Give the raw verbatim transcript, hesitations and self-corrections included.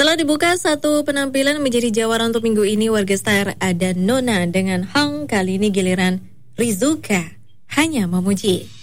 Telah dibuka satu penampilan menjadi jawara untuk minggu ini. Warga Star ada Nona dengan Hang. Kali ini giliran Rizuka hanya memuji.